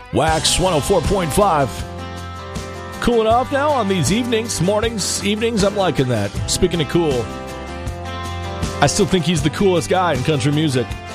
Wax 104.5. Cooling off now on these mornings, evenings. I'm liking that. Speaking of cool, I still think he's the coolest guy in country music.